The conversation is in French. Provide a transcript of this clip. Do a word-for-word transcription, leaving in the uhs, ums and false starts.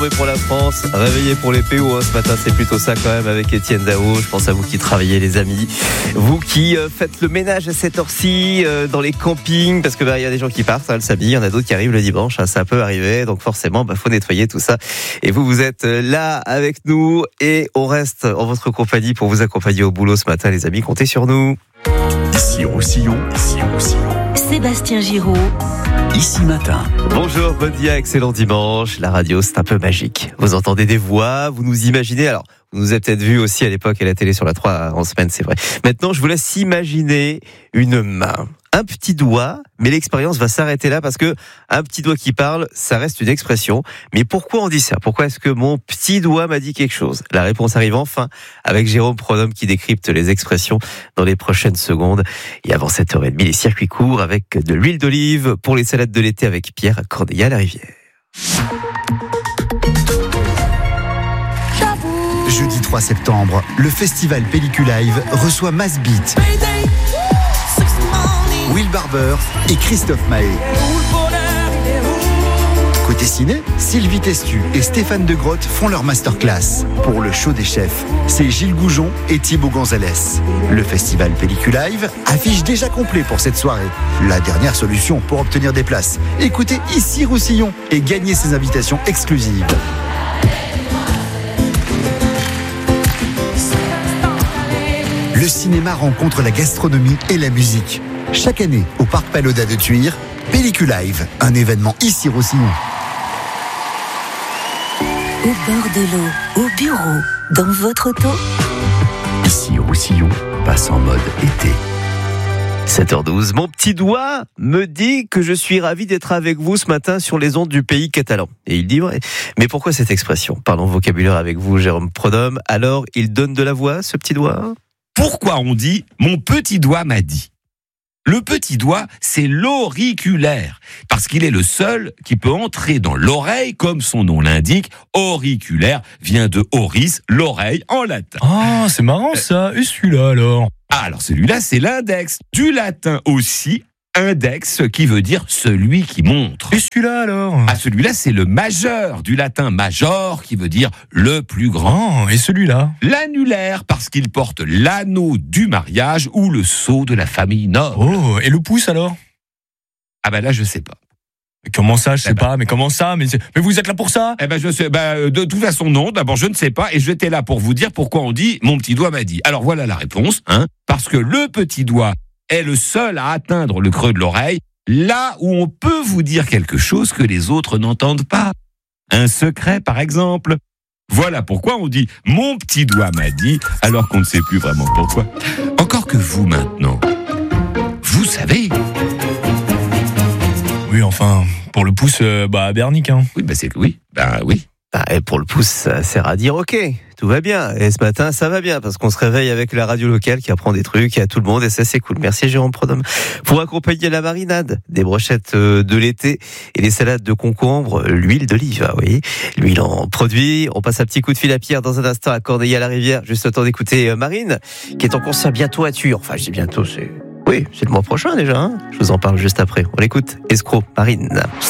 tombée pour la France, réveillé pour les P O. Hein, ce matin, c'est plutôt ça quand même avec Étienne Dao. Je pense à vous qui travaillez, les amis. Vous qui euh, faites le ménage à cette heure-ci euh, dans les campings, parce que bah, y a des gens qui partent hein, le samedi, il y en a d'autres qui arrivent le dimanche. Hein, ça peut arriver, donc forcément, bah, faut nettoyer tout ça. Et vous, vous êtes là avec nous et on reste en votre compagnie pour vous accompagner au boulot ce matin, les amis. Comptez sur nous. Ici Roussillon, ici Roussillon. Sébastien Giraud. Ici Matin. Bonjour, bon dia, excellent dimanche. La radio, c'est un peu magique. Vous entendez des voix, vous nous imaginez. Alors, vous nous avez peut-être vu aussi à l'époque à la télé sur la trois en semaine, c'est vrai. Maintenant, je vous laisse imaginer une main, un petit doigt, mais l'expérience va s'arrêter là parce que un petit doigt qui parle, ça reste une expression. Mais pourquoi on dit ça ? Pourquoi est-ce que mon petit doigt m'a dit quelque chose ? La réponse arrive enfin avec Jérôme Pronhomme qui décrypte les expressions dans les prochaines secondes. Et avant sept heures trente, les circuits courts avec de l'huile d'olive pour les salades de l'été avec Pierre à Corneilla-la-Rivière. Jeudi trois septembre, le festival Pelliculive reçoit Mass Beat, Will Barber et Christophe Maé. Côté ciné, Sylvie Testu et Stéphane De Grotte font leur masterclass. Pour le show des chefs, c'est Gilles Goujon et Thibaut Gonzalez. Le festival Pelliculive affiche déjà complet pour cette soirée. La dernière solution pour obtenir des places. Écoutez Ici Roussillon et gagnez ces invitations exclusives. Le cinéma rencontre la gastronomie et la musique. Chaque année, au Parc Pagoda de Thuir, Pelliculive, un événement ici Roussillon. Au bord de l'eau, au bureau, dans votre auto. Ici Roussillon passe en mode été. sept heures douze, mon petit doigt me dit que je suis ravi d'être avec vous ce matin sur les ondes du pays catalan. Et il dit vrai. Mais pourquoi cette expression ? Parlons vocabulaire avec vous, Jérôme Pronhomme. Alors, il donne de la voix, ce petit doigt ? Pourquoi on dit « mon petit doigt m'a dit » ? Le petit doigt, c'est l'auriculaire, parce qu'il est le seul qui peut entrer dans l'oreille, comme son nom l'indique. Auriculaire vient de auris, l'oreille en latin. Ah, c'est marrant ça. Et celui-là alors ? Ah, alors celui-là, c'est l'index. Du latin aussi, index, qui veut dire celui qui montre. Et celui-là alors ? Ah, celui-là, c'est le majeur, du latin major, qui veut dire le plus grand. Oh, et celui-là ? L'annulaire, parce qu'il porte l'anneau du mariage ou le sceau de la famille noble. Oh, et le pouce alors ? Ah ben là, je sais pas. Comment ça, je sais eh ben, pas, mais comment ça mais, mais vous êtes là pour ça ? Eh ben je sais, ben de toute façon non. D'abord je ne sais pas et j'étais là pour vous dire pourquoi on dit mon petit doigt m'a dit. Alors voilà la réponse, hein, parce que le petit doigt est le seul à atteindre le creux de l'oreille, là où on peut vous dire quelque chose que les autres n'entendent pas. Un secret par exemple. Voilà pourquoi on dit mon petit doigt m'a dit, alors qu'on ne sait plus vraiment pourquoi. Encore que vous maintenant, vous savez. Oui, enfin, pour le pouce, euh, bah, Bernic, hein. Oui, bah c'est oui, bah oui. Bah, et pour le pouce, ça sert à dire ok, tout va bien. Et ce matin, ça va bien parce qu'on se réveille avec la radio locale qui apprend des trucs à tout le monde et ça c'est cool. Merci Jérôme Pronhomme. Pour accompagner la marinade, des brochettes de l'été et les salades de concombre, l'huile d'olive, ah oui, l'huile en produit. On passe un petit coup de fil à Pierre dans un instant à Corneilla-la-Rivière, juste le temps d'écouter Marine qui est en concert bientôt à Thuir. Enfin, je dis bientôt, c'est oui, c'est le mois prochain déjà. Hein, je vous en parle juste après. On l'écoute. Escroc, Marine.